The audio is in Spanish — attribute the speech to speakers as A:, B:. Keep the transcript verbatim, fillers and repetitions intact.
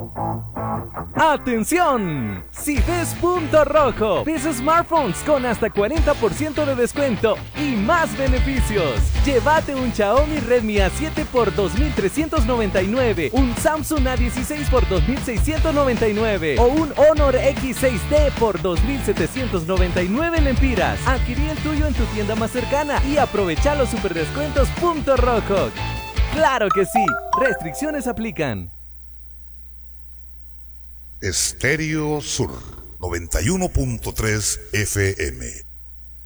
A: ¡Atención! Si ves punto rojo, ves smartphones con hasta cuarenta por ciento de descuento y más beneficios. Llévate un Xiaomi Redmi A siete por dos mil trescientos noventa y nueve, un Samsung A dieciséis por dos mil seiscientos noventa y nueve o un Honor X seis D por dos mil setecientos noventa y nueve lempiras. Adquirí el tuyo en tu tienda más cercana y aprovecha los superdescuentos punto rojo. ¡Claro que sí! Restricciones aplican.
B: Estéreo Sur noventa y uno punto tres F M.